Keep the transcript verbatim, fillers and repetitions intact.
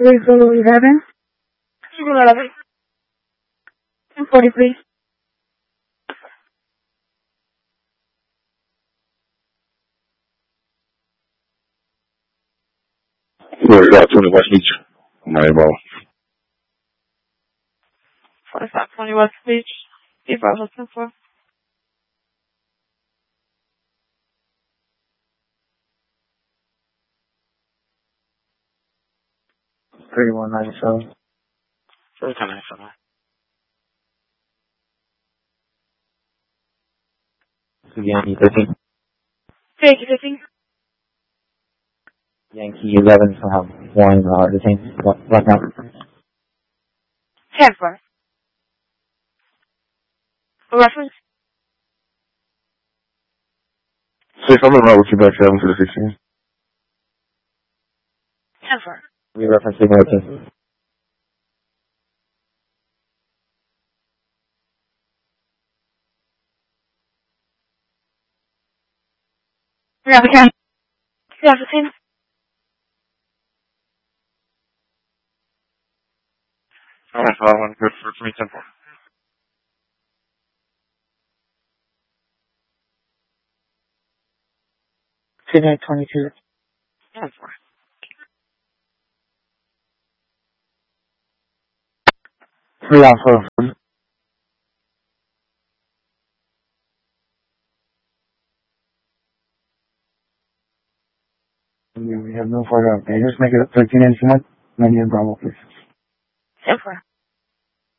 Please go to eleven. Signal eleven. ten forty, please. Where is that? twenty West Beach. My ball. forty-five twenty West Beach. Steve Bravo ten four. thirty-one ninety-seven. thirty-one ninety-seven. Yankee thirteen. Yankee fifteen. Yankee eleven, um, one, uh, detained, black out. ten four. Reference? Six, I'm in route with you back seven to the sixteen. ten four. We reference signal ten. Yeah, we can. Yeah, fifteen. Alright, so I went good for three ten four. Signal twenty-two. ten four. Three Alpha. We have no further update. Just make it thirteen and one. Ninety and Bravo, please. ten four.